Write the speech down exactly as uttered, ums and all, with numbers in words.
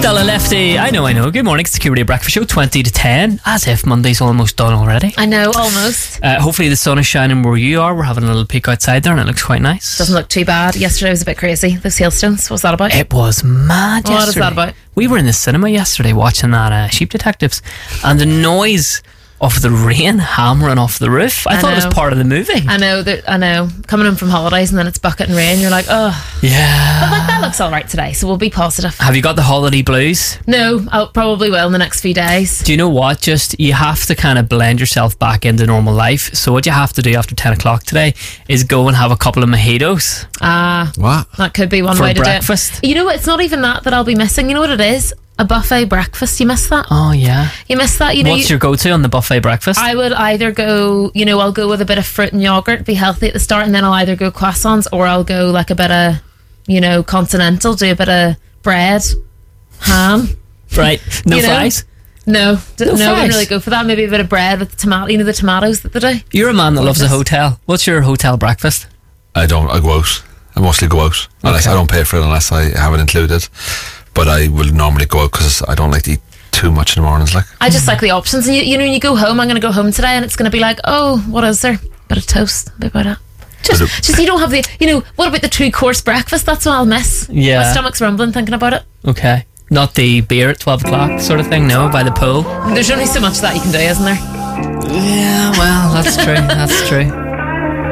Stella Lefty, I know, I know. Good morning, it's the Q Radio Breakfast Show, twenty to ten. As if Monday's almost done already. I know, almost. Uh, hopefully the sun is shining where you are. We're having a little peek outside there and it looks quite nice. Doesn't look too bad. Yesterday was a bit crazy. Those hailstones, what was that about? It was mad yesterday. What is that about? We were in the cinema yesterday watching that uh, Sheep Detectives, and the noise of the rain hammering off the roof. I, I thought know. it was part of the movie. I know, that- I know. Coming in from holidays and then it's bucket and rain, you're like, oh. Yeah. But like, that looks alright today, so we'll be positive. Have you got the holiday blues? No, I probably will in the next few days. Do you know what? Just, you have to kind of blend yourself back into normal life. So what you have to do after ten o'clock today is go and have a couple of mojitos. Ah, What? that could be one For way to breakfast? do it. You know what? It's not even that that I'll be missing. You know what it is? A buffet breakfast. You miss that? Oh, yeah. You miss that? You know, What's you, your go-to on the buffet breakfast? I would either go, you know, I'll go with a bit of fruit and yogurt, be healthy at the start, and then I'll either go croissants or I'll go like a bit of, you know, continental, do a bit of bread, ham. Right. No You know? fries? No, d- No no, I wouldn't fries? really go for that. Maybe a bit of bread with tomato, you know, the tomatoes that they do. You're a man that loves a Gorgeous. hotel. What's your hotel breakfast? I don't. I go out. I mostly go out. Unless Okay. I don't pay for it unless I have it included. But I will normally go out because I don't like to eat too much in the mornings. Like I just like the options. And you, you know, when you go home, I'm going to go home today and it's going to be like, oh, what is there? Bit of toast, a bit about that. Just, Bit of- just you don't have the, you know, what about the two course breakfast? That's what I'll miss. Yeah. My stomach's rumbling thinking about it. Okay. Not the beer at twelve o'clock sort of thing, no, by the pool. There's only so much that you can do, isn't there? Yeah, well, that's true. That's true.